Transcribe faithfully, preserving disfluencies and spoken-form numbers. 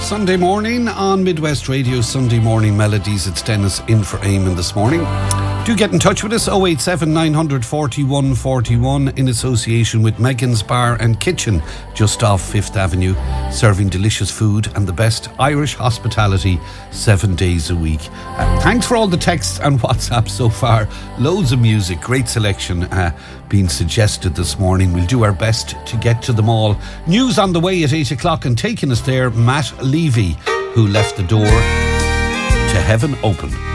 Sunday morning on Midwest Radio, Sunday Morning Melodies. It's Dennis in for Eamon this morning. Do get in touch with us, oh eight seven, nine forty-one, forty-one, in association with Megan's Bar and Kitchen, just off Fifth Avenue, serving delicious food and the best Irish hospitality seven days a week. Uh, thanks for all the texts and WhatsApp so far. Loads of music, great selection uh, being suggested this morning. We'll do our best to get to them all. News on the way at eight o'clock, and taking us there, Matt Levy, who left the door to heaven open.